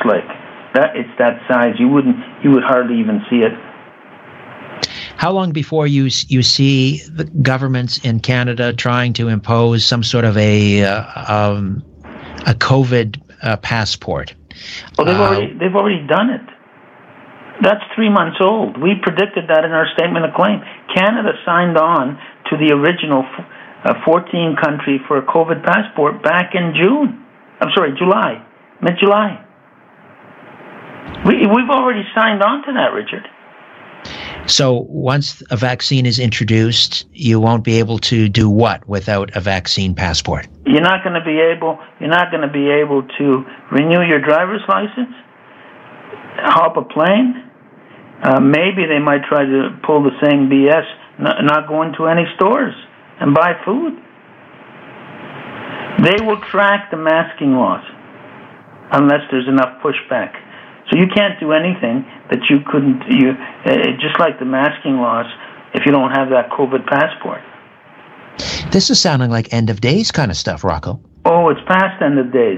like. It's that size. You would hardly even see it. How long before you see the governments in Canada trying to impose some sort of a COVID passport? Well, they've already done it. That's 3 months old. We predicted that in our statement of claim. Canada signed on to the original 14 country for a COVID passport back in July, mid-July. We've already signed on to that, Richard. So once a vaccine is introduced, you won't be able to do what without a vaccine passport? You're not going to be able to renew your driver's license, hop a plane. Maybe they might try to pull the same BS, not go into any stores and buy food. They will track the masking laws unless there's enough pushback. So you can't do anything that you couldn't, just like the masking laws, if you don't have that COVID passport. This is sounding like end of days kind of stuff, Rocco. Oh, it's past end of days.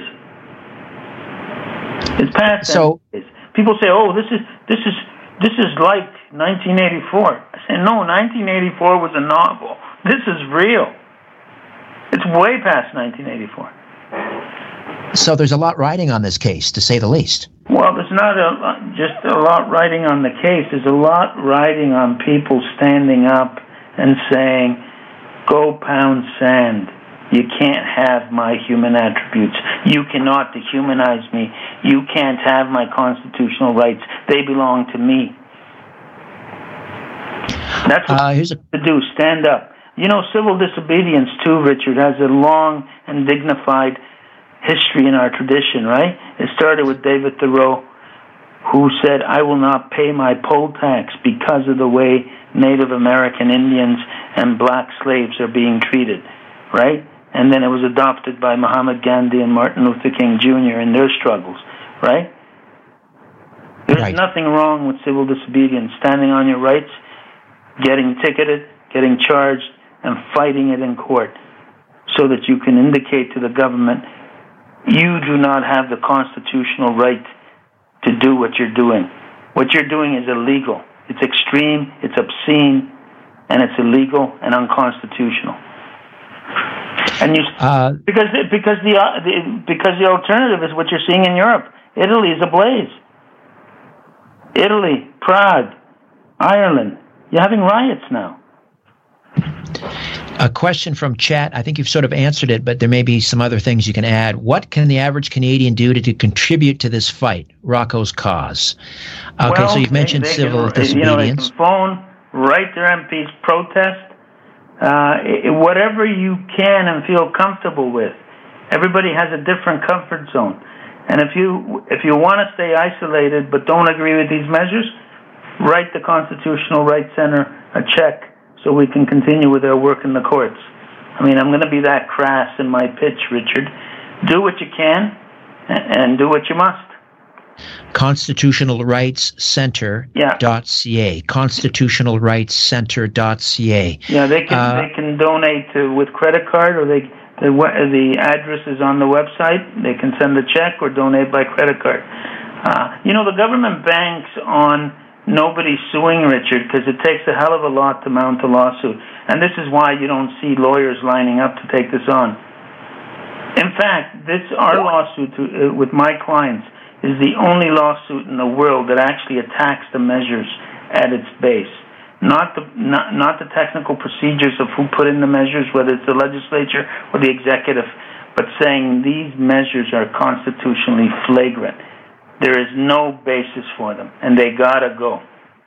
It's past end of days. People say, "Oh, this is like 1984." I say, "No, 1984 was a novel. This is real. It's way past 1984." So there's a lot riding on this case, to say the least. Well, there's not just a lot riding on the case. There's a lot riding on people standing up and saying, "Go pound sand. You can't have my human attributes. You cannot dehumanize me. You can't have my constitutional rights. They belong to me." That's what you have to do. Stand up. Civil disobedience, too, Richard, has a long and dignified history in our tradition, right? It started with David Thoreau, who said, "I will not pay my poll tax because of the way Native American Indians and black slaves are being treated," right? And then it was adopted by Muhammad Gandhi and Martin Luther King Jr. in their struggles, right? There's nothing wrong with civil disobedience, standing on your rights, getting ticketed, getting charged, and fighting it in court so that you can indicate to the government, you do not have the constitutional right to do what you're doing. What you're doing is illegal. It's extreme, it's obscene, and it's illegal and unconstitutional. And because the alternative is what you're seeing in Europe. Italy is ablaze. Italy, Prague, Ireland. You're having riots now. A question from chat. I think you've sort of answered it, but there may be some other things you can add. What can the average Canadian do to contribute to this fight, Rocco's cause? Okay, so you've mentioned civil disobedience. They can phone, write their MPs, protest, whatever you can and feel comfortable with. Everybody has a different comfort zone. And if you want to stay isolated but don't agree with these measures, write the Constitutional Rights Center a check so we can continue with our work in the courts. I mean, I'm going to be that crass in my pitch, Richard. Do what you can and do what you must. Constitutionalrightscenter.ca. Constitutionalrightscenter.ca. Yeah, they can donate with credit card, or the address is on the website. They can send a check or donate by credit card. The government banks on nobody suing, Richard, because it takes a hell of a lot to mount a lawsuit. And this is why you don't see lawyers lining up to take this on. In fact, our lawsuit with my clients is the only lawsuit in the world that actually attacks the measures at its base. Not the technical procedures of who put in the measures, whether it's the legislature or the executive, but saying these measures are constitutionally flagrant. There is no basis for them, and they gotta go.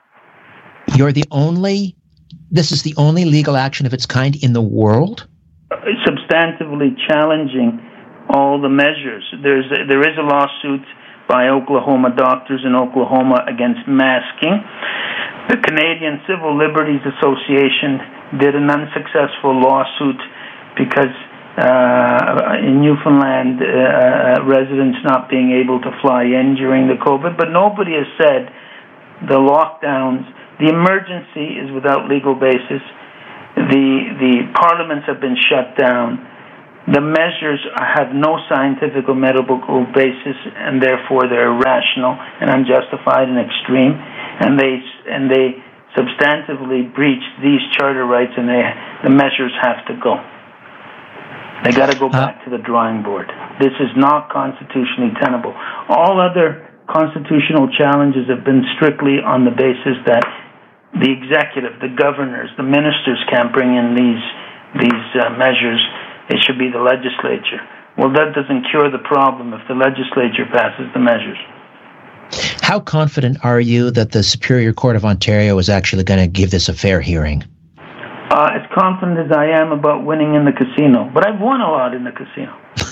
This is the only legal action of its kind in the world? Substantively challenging all the measures. There is a lawsuit by Oklahoma doctors in Oklahoma against masking. The Canadian Civil Liberties Association did an unsuccessful lawsuit because in Newfoundland, residents not being able to fly in during the COVID, but nobody has said the lockdowns, the emergency is without legal basis. The parliaments have been shut down. The measures have no scientific or medical basis, and therefore they're irrational and unjustified and extreme, and they substantively breach these charter rights, and the measures have to go. They got to go back to the drawing board. This is not constitutionally tenable. All other constitutional challenges have been strictly on the basis that the executive, the governors, the ministers can't bring in these measures. It should be the legislature. Well, that doesn't cure the problem if the legislature passes the measures. How confident are you that the Superior Court of Ontario is actually going to give this a fair hearing? As confident as I am about winning in the casino. But I've won a lot in the casino.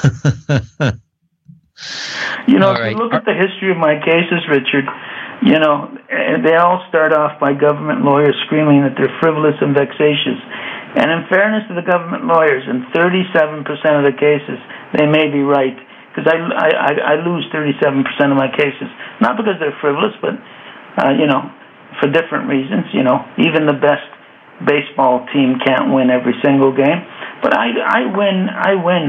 You know, if you look at the history of my cases, Richard, you know, they all start off by government lawyers screaming that they're frivolous and vexatious. And in fairness to the government lawyers, in 37% of the cases, they may be right. Because I lose 37% of my cases. Not because they're frivolous, but, you know, for different reasons. You know, even the best baseball team can't win every single game. But I win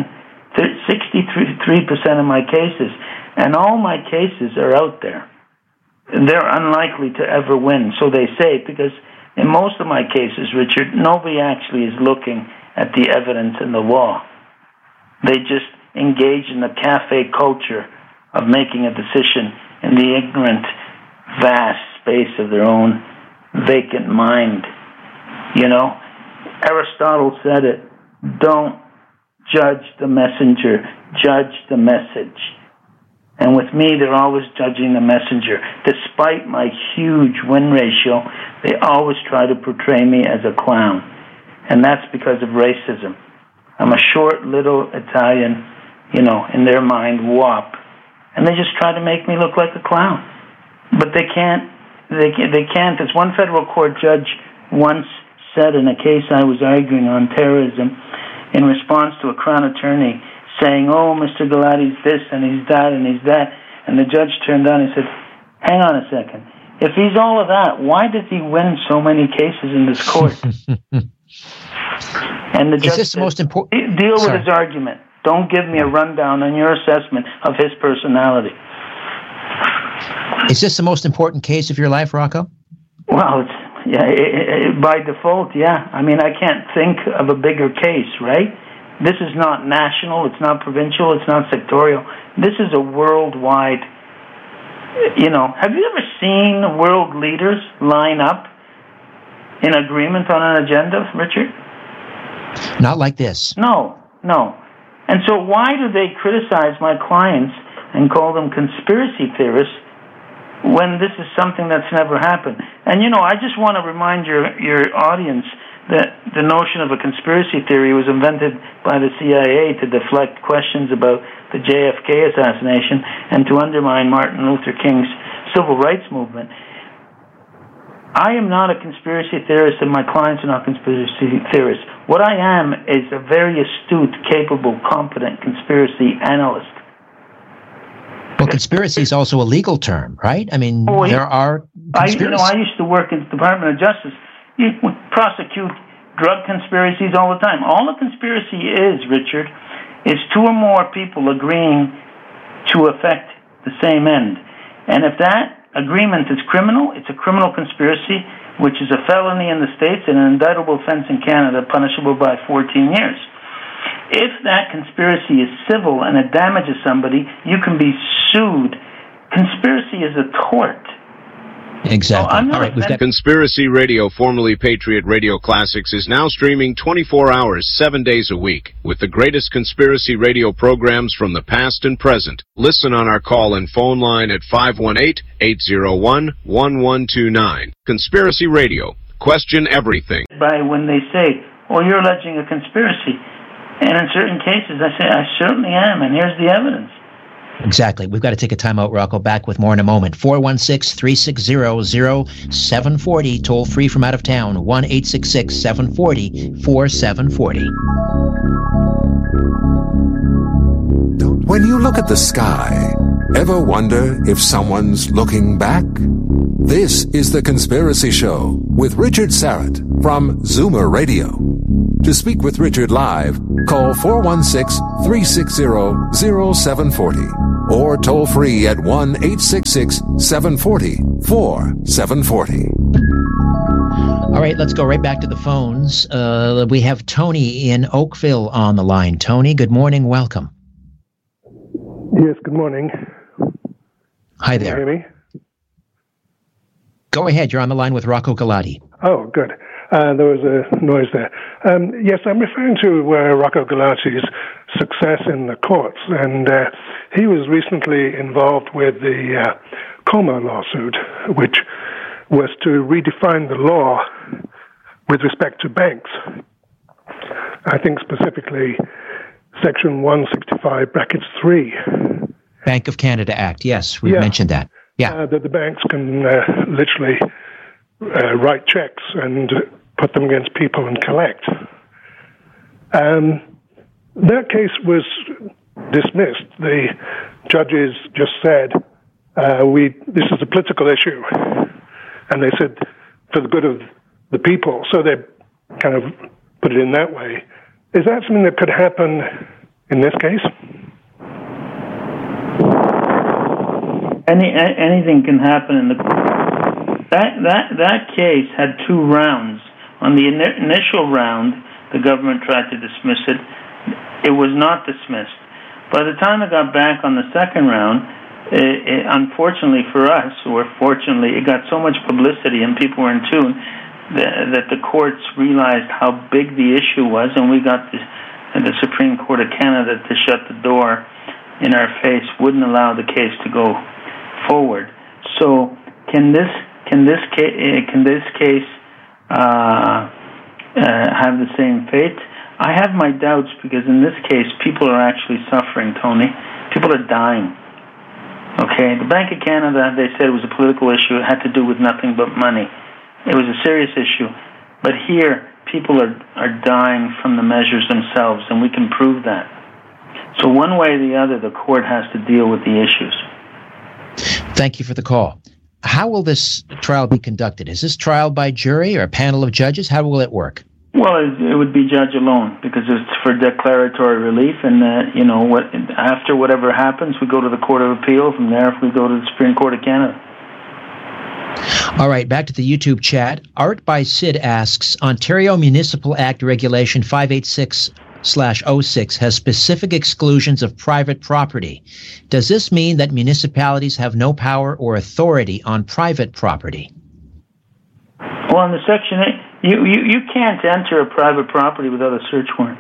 63% of my cases. And all my cases are out there. They're unlikely to ever win, so they say, because in most of my cases, Richard, nobody actually is looking at the evidence in the law. They just engage in the cafe culture of making a decision in the ignorant, vast space of their own vacant mind. You know, Aristotle said it, don't judge the messenger, judge the message. And with me, they're always judging the messenger. Despite my huge win ratio, they always try to portray me as a clown. And that's because of racism. I'm a short, little Italian, you know, in their mind, wop. And they just try to make me look like a clown. But they can't. They can't. As one federal court judge once said in a case I was arguing on terrorism, in response to a Crown attorney saying, oh, Mr. Ghilardi's this and he's that and he's that. And the judge turned on and said, hang on a second. If he's all of that, why does he win so many cases in this court? And the judge said, deal with his argument. Don't give me a rundown on your assessment of his personality. Is this the most important case of your life, Rocco? Well, by default, yeah. I mean, I can't think of a bigger case, right? This is not national, it's not provincial, it's not sectorial. This is a worldwide, you know, have you ever seen world leaders line up in agreement on an agenda, Richard? Not like this. No. And so why do they criticize my clients and call them conspiracy theorists when this is something that's never happened? And, you know, I just want to remind your audience that the notion of a conspiracy theory was invented by the CIA to deflect questions about the JFK assassination and to undermine Martin Luther King's civil rights movement. I am not a conspiracy theorist, and my clients are not conspiracy theorists. What I am is a very astute, capable, competent conspiracy analyst. Well, conspiracy is also a legal term, right? I mean, there are conspiracies. I used to work in the Department of Justice. You prosecute drug conspiracies all the time. All a conspiracy is, Richard, is two or more people agreeing to affect the same end. And if that agreement is criminal, it's a criminal conspiracy, which is a felony in the States and an indictable offense in Canada, punishable by 14 years. If that conspiracy is civil and it damages somebody, you can be sued. Conspiracy is a tort. Exactly. All right, we've got Conspiracy Radio, formerly Patriot Radio Classics, is now streaming 24 hours, 7 days a week, with the greatest conspiracy radio programs from the past and present. Listen on our call-in phone line at 518-801-1129. Conspiracy Radio. Question everything. By when they say, oh, you're alleging a conspiracy. And in certain cases, I say, I certainly am, and here's the evidence. Exactly. We've got to take a time out, Rocco. Back with more in a moment. 416-360-0740. Toll free from out of town. 1-866-740-4740. Don't wait. When you look at the sky, ever wonder if someone's looking back? This is The Conspiracy Show with Richard Syrett from Zoomer Radio. To speak with Richard live, call 416-360-0740 or toll free at 1-866-740-4740. All right, let's go right back to the phones. We have Tony in Oakville on the line. Tony, good morning. Welcome. Yes, good morning. Hi there. Can you hear me? Go ahead. You're on the line with Rocco Galati. Oh, good. There was a noise there. Yes, I'm referring to Rocco Galati's success in the courts, and he was recently involved with the Coma lawsuit, which was to redefine the law with respect to banks. I think specifically Section 165(3). Bank of Canada Act. Yes, we mentioned that. Yeah. That the banks can literally write checks and put them against people and collect. That case was dismissed. The judges just said, this is a political issue. And they said, for the good of the people. So they kind of put it in that way. Is that something that could happen in this case? Anything can happen in the that case had two rounds. On the initial round, the government tried to dismiss it. It was not dismissed. By the time it got back on the second round, unfortunately for us, or fortunately, it got so much publicity and people were in tune that the courts realized how big the issue was, and we got the Supreme Court of Canada to shut the door in our face, wouldn't allow the case to go forward. So, can this case have the same fate? I have my doubts because in this case, people are actually suffering, Tony. People are dying. Okay, the Bank of Canada, they said it was a political issue. It had to do with nothing but money. It was a serious issue. But here, people are dying from the measures themselves, and we can prove that. So one way or the other, the court has to deal with the issues. Thank you for the call. How will this trial be conducted? Is this trial by jury or a panel of judges? How will it work? Well, it would be judge alone because it's for declaratory relief, and after whatever happens, we go to the Court of Appeal. From there, if we go to the Supreme Court of Canada. All right, back to the YouTube chat. Art by Sid asks, Ontario Municipal Act Regulation 586/06 has specific exclusions of private property. Does this mean that municipalities have no power or authority on private property? Well, in the Section 8, you can't enter a private property without a search warrant.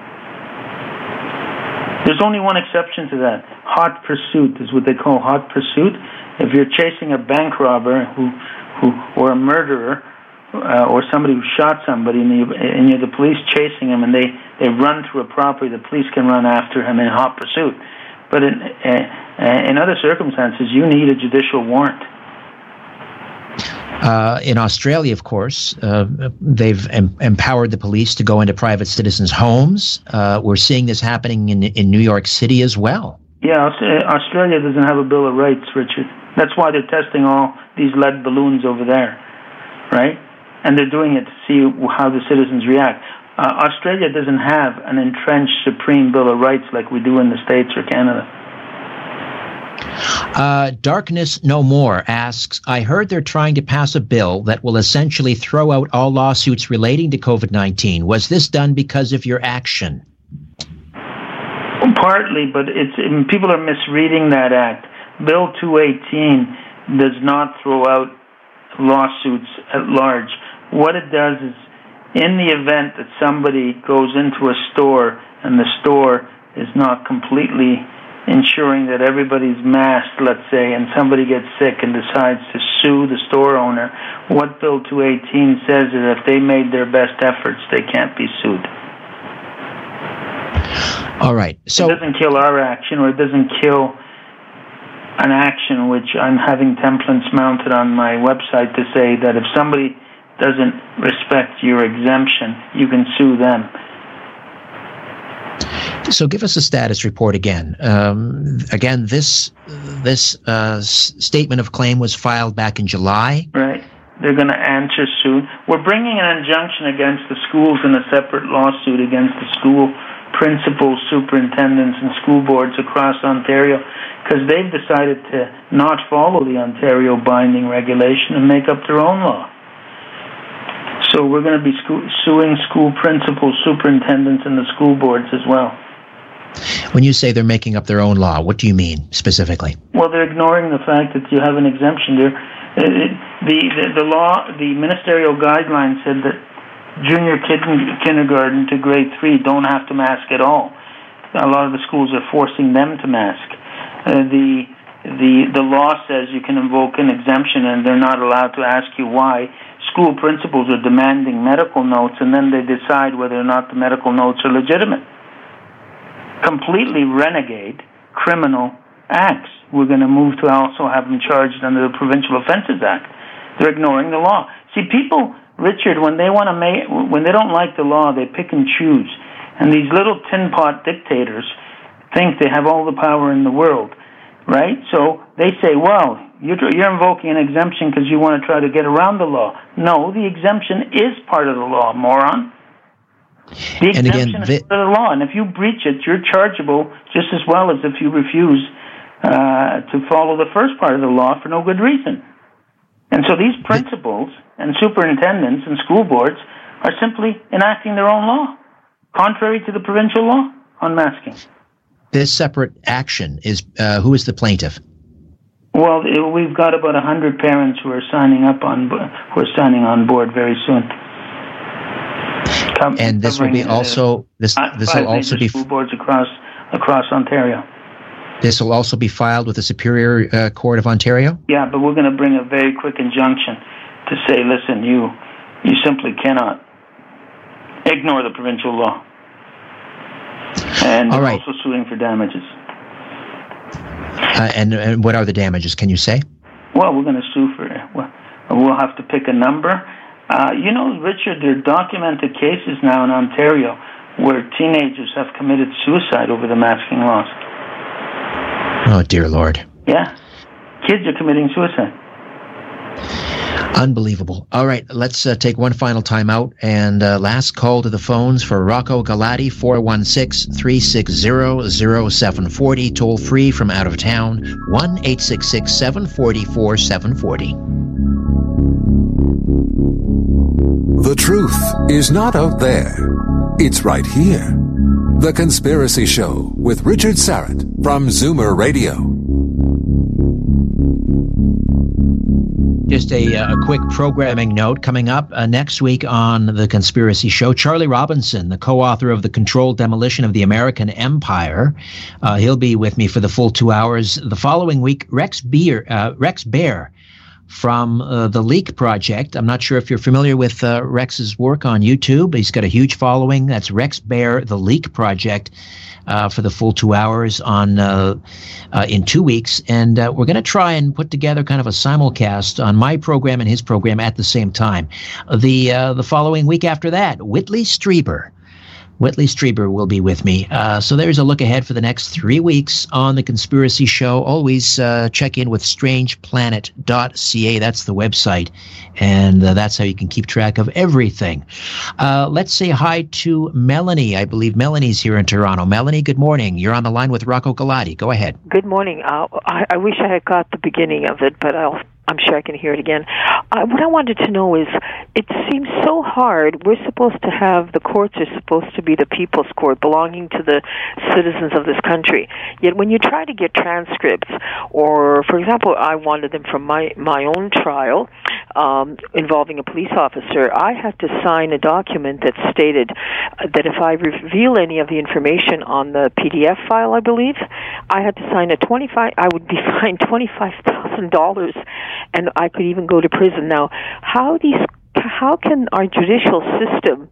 There's only one exception to that. Hot pursuit is what they call hot pursuit. If you're chasing a bank robber or a murderer or somebody who shot somebody and you're the police chasing him and they run through a property, the police can run after him in hot pursuit. But in other circumstances, you need a judicial warrant. In Australia, of course, they've empowered the police to go into private citizens' homes. We're seeing this happening in New York City as well. Yeah, Australia doesn't have a Bill of Rights, Richard. That's why they're testing all these lead balloons over there, right? And they're doing it to see how the citizens react. Australia doesn't have an entrenched Supreme Bill of Rights like we do in the States or Canada. Darkness No More asks, I heard they're trying to pass a bill that will essentially throw out all lawsuits relating to COVID-19. Was this done because of your action? Partly, but people are misreading that act. Bill 218 does not throw out lawsuits at large. What it does is, in the event that somebody goes into a store and the store is not completely ensuring that everybody's masked, let's say, and somebody gets sick and decides to sue the store owner, what Bill 218 says is if they made their best efforts, they can't be sued. All right. So it doesn't kill our action, or it doesn't kill an action which I'm having templates mounted on my website to say that if somebody doesn't respect your exemption, you can sue them. So give us a status report again. Again, this statement of claim was filed back in July. Right. They're going to answer soon. We're bringing an injunction against the schools in a separate lawsuit against the school principals, superintendents, and school boards across Ontario because they've decided to not follow the Ontario binding regulation and make up their own law. So we're going to be suing school principals, superintendents, and the school boards as well. When you say they're making up their own law, what do you mean specifically? Well, they're ignoring the fact that you have an exemption there. The law, the ministerial guidelines said that junior kindergarten to grade 3 don't have to mask at all. A lot of the schools are forcing them to mask. The law says you can invoke an exemption and they're not allowed to ask you why. School principals are demanding medical notes and then they decide whether or not the medical notes are legitimate. Completely renegade criminal acts. We're going to move to also have them charged under the Provincial Offences Act. They're ignoring the law. See, people, Richard, when they don't like the law, they pick and choose. And these little tin pot dictators think they have all the power in the world, right? So they say, well, you're invoking an exemption because you want to try to get around the law. No, the exemption is part of the law, moron. The exemption is part of the law, and if you breach it, you're chargeable just as well as if you refuse to follow the first part of the law for no good reason. And so these principals and superintendents and school boards are simply enacting their own law, contrary to the provincial law on masking. This separate action is who is the plaintiff? Well, we've got about 100 parents who are signing on board very soon. And this will be also this will also be school boards across Ontario. This will also be filed with the Superior Court of Ontario? Yeah, but we're going to bring a very quick injunction to say, listen, you simply cannot ignore the provincial law. And we're also suing for damages. And what are the damages, can you say? Well, we're going to sue for it. We'll have to pick a number. Richard, there are documented cases now in Ontario where teenagers have committed suicide over the masking laws. Oh, dear Lord. Yeah. Kids are committing suicide. Unbelievable. All right, let's take one final time out. And last call to the phones for Rocco Galati, 416-360-0740. Toll free from out of town, 1-866-744-740. The truth is not out there. It's right here. The Conspiracy Show with Richard Syrett from Zoomer Radio. Just a quick programming note coming up next week on The Conspiracy Show. Charlie Robinson, the co-author of The Controlled Demolition of the American Empire. He'll be with me for the full 2 hours. The following week, Rex Bear from the Leak Project. I'm not sure if you're familiar with Rex's work on YouTube. He's got a huge following. That's Rex Bear, the Leak Project, for the full 2 hours in 2 weeks. And we're going to try and put together kind of a simulcast on my program and his program at the same time. The following week after that, Whitley Strieber will be with me. So there's a look ahead for the next 3 weeks on The Conspiracy Show. Always check in with strangeplanet.ca. That's the website. And that's how you can keep track of everything. Let's say hi to Melanie. I believe Melanie's here in Toronto. Melanie, good morning. You're on the line with Rocco Galati. Go ahead. Good morning. I wish I had got the beginning of it, but I'm sure I can hear it again. What I wanted to know is, it seems so hard. We're supposed to have, the courts are supposed to be the people's court, belonging to the citizens of this country. Yet when you try to get transcripts, or, for example, I wanted them from my own trial involving a police officer, I had to sign a document that stated that if I reveal any of the information on the PDF file, I believe, I had to sign I would be fined $25,000. And I could even go to prison. Now, how can our judicial system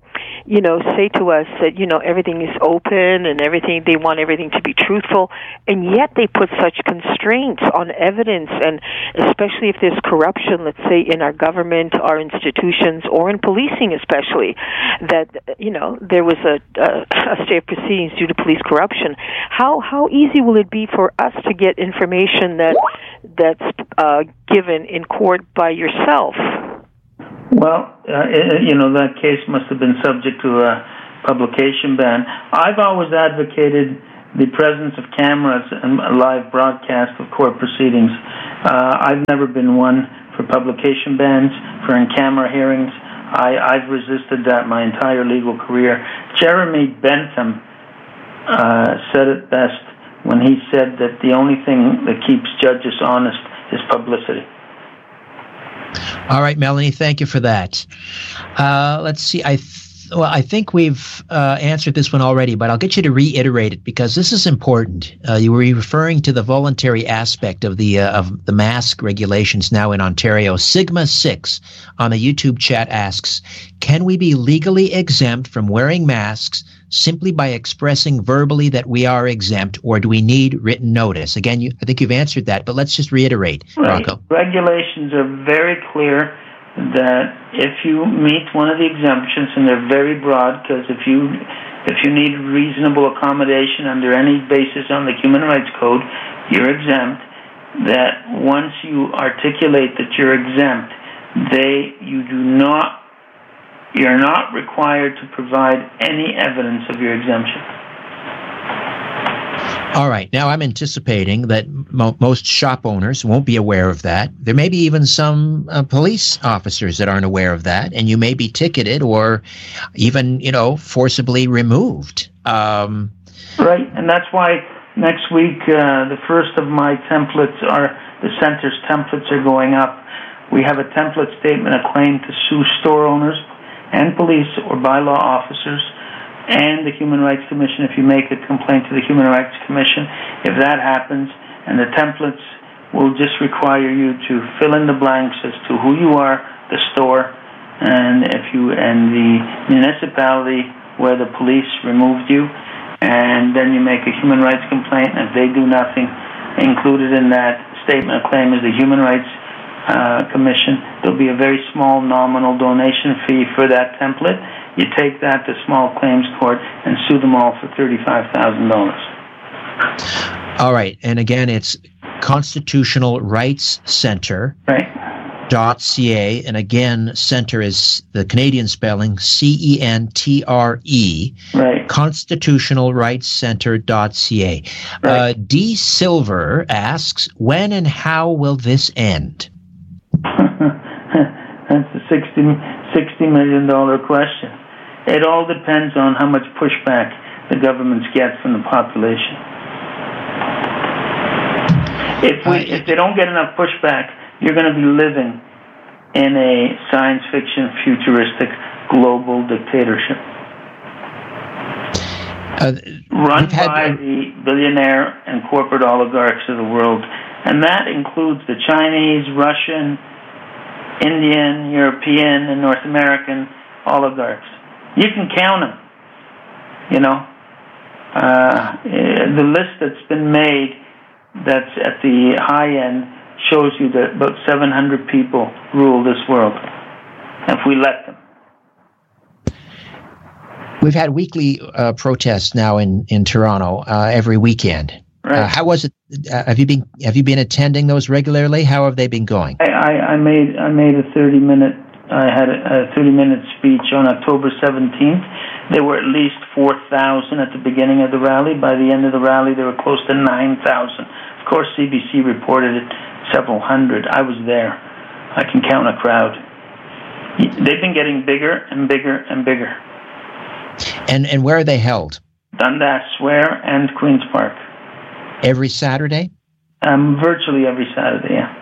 say to us that, everything is open and everything, they want everything to be truthful, and yet they put such constraints on evidence, and especially if there's corruption, let's say in our government, our institutions, or in policing especially, that, there was a stay of proceedings due to police corruption. How easy will it be for us to get information that's given in court by yourself? Well, that case must have been subject to a publication ban. I've always advocated the presence of cameras and a live broadcast of court proceedings. I've never been one for publication bans, for in-camera hearings. I've resisted that my entire legal career. Jeremy Bentham said it best when he said that the only thing that keeps judges honest is publicity. All right, Melanie, thank you for that. Let's see. I think we've answered this one already, but I'll get you to reiterate it because this is important. You were referring to the voluntary aspect of the mask regulations now in Ontario. Sigma 6 on the YouTube chat asks, can we be legally exempt from wearing masks simply by expressing verbally that we are exempt, or do we need written notice? Again, I think you've answered that, but let's just reiterate, right. Rocco. Regulations are very clear that if you meet one of the exemptions, and they're very broad, because if you need reasonable accommodation under any basis on the Human Rights Code, you're exempt. That once you articulate that you're exempt, you're not required to provide any evidence of your exemption. All right. Now, I'm anticipating that most shop owners won't be aware of that. There may be even some police officers that aren't aware of that, and you may be ticketed or even, forcibly removed. Right, and that's why next week the first of my templates the center's templates are going up. We have a template statement of claim to sue store owners and police or bylaw officers and the Human Rights Commission if you make a complaint to the Human Rights Commission. If that happens, and the templates will just require you to fill in the blanks as to who you are, the store, and the municipality where the police removed you, and then you make a human rights complaint, and if they do nothing, included in that statement of claim is the Human Rights Commission. There'll be a very small nominal donation fee for that template. You take that to small claims court and sue them all for $35,000. All right, and again, it's Constitutional Rights Center. Right. .ca, and again, center is the Canadian spelling, CENTRE. Right. Constitutionalrightscenter.ca. Right. D. Silver asks, when and how will this end? That's a $60 million question. It all depends on how much pushback the governments get from the population. If they don't get enough pushback, you're going to be living in a science fiction, futuristic, global dictatorship. Run by the billionaire and corporate oligarchs of the world. And that includes the Chinese, Russian, Indian, European, and North American oligarchs. You can count them, the list that's been made that's at the high end shows you that about 700 people rule this world, if we let them. We've had weekly protests now in Toronto every weekend. Right. How was it? Have you been attending those regularly? How have they been going? I made a 30-minute. I had a 30-minute speech on October 17th. There were at least 4,000 at the beginning of the rally. By the end of the rally, there were close to 9,000. Of course, CBC reported it several hundred. I was there. I can count a crowd. They've been getting bigger and bigger and bigger. And where are they held? Dundas Square and Queen's Park. Every Saturday? Virtually every Saturday, yeah.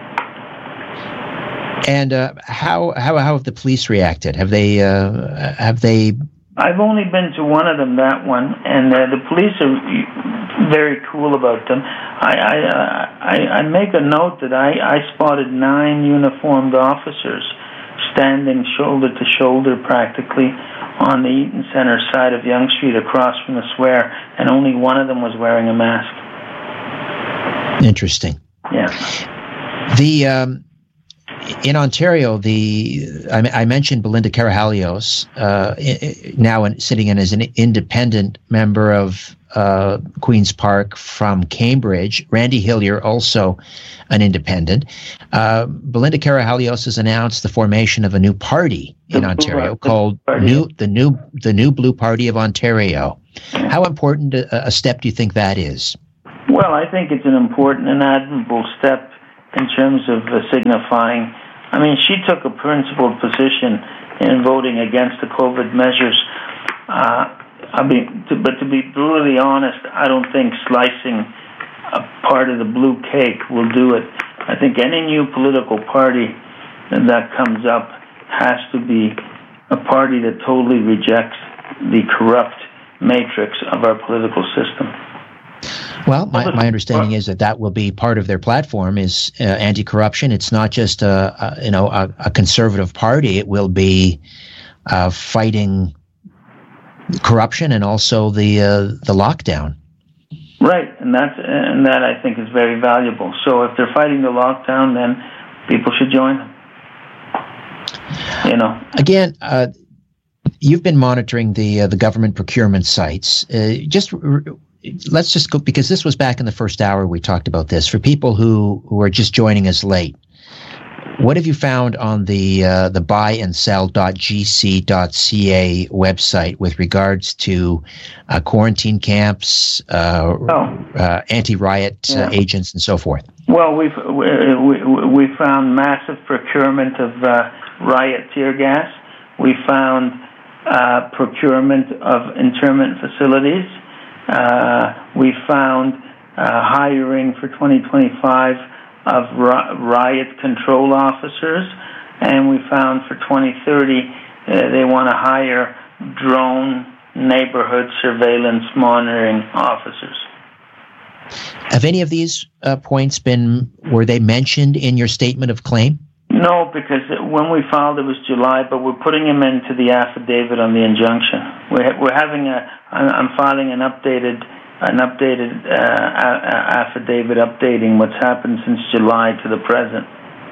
And how have the police reacted? Have they? I've only been to one of them, that one, and the police are very cool about them. I make a note that I spotted 9 uniformed officers standing shoulder to shoulder practically on the Eaton Center side of Yonge Street across from the square, and only one of them was wearing a mask. Interesting. Yeah. In Ontario, I mentioned Belinda Karahalios, now sitting in as an independent member of Queen's Park from Cambridge. Randy Hillier, also an independent. Belinda Karahalios has announced the formation of a new party in Ontario called the New Blue Party of Ontario. How important a step do you think that is? Well, I think it's an important and admirable step in terms of signifying. I mean, she took a principled position in voting against the COVID measures. But to be brutally honest, I don't think slicing a part of the blue cake will do it. I think any new political party that comes up has to be a party that totally rejects the corrupt matrix of our political system. Well, my understanding is that will be part of their platform is anti-corruption. It's not just a conservative party. It will be fighting corruption and also the lockdown. Right, and that I think is very valuable. So if they're fighting the lockdown, then people should join them. Again, you've been monitoring the government procurement sites. Let's just go, because this was back in the first hour we talked about this. For people who are just joining us late, what have you found on the buyandsell.gc.ca website with regards to quarantine camps, anti-riot agents, and so forth? Well, we found massive procurement of riot tear gas. We found procurement of internment facilities. We found hiring for 2025 of riot control officers, and we found for 2030 they want to hire drone neighborhood surveillance monitoring officers. Have any of these points were they mentioned in your statement of claim? No, because when we filed it was July, but we're putting them into the affidavit on the injunction. I'm filing an updated affidavit updating what's happened since July to the present.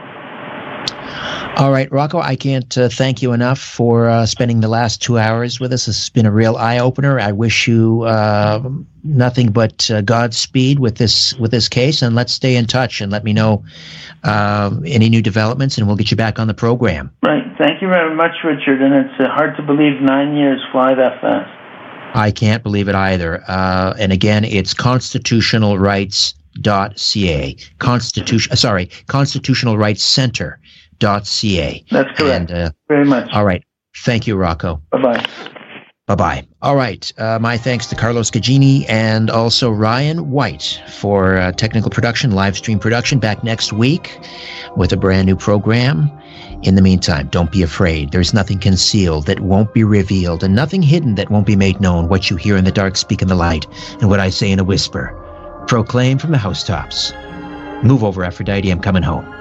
All right, Rocco, I can't thank you enough for spending the last 2 hours with us. This has been a real eye-opener. I wish you nothing but Godspeed with this case, and let's stay in touch and let me know any new developments, and we'll get you back on the program. Right. Thank you very much, Richard, and it's hard to believe 9 years fly that fast. I can't believe it either. And again, it's constitutionalrights.ca. Constitutionalrightscenter.ca. That's correct. And, very much. All right. Thank you, Rocco. Bye-bye. Bye-bye. All right. My thanks to Carlos Gagini and also Ryan White for technical production, live stream production. Back next week with a brand new program. In the meantime, don't be afraid. There's nothing concealed that won't be revealed, and nothing hidden that won't be made known. What you hear in the dark, speak in the light, and what I say in a whisper, proclaim from the housetops. Move over, Aphrodite, I'm coming home.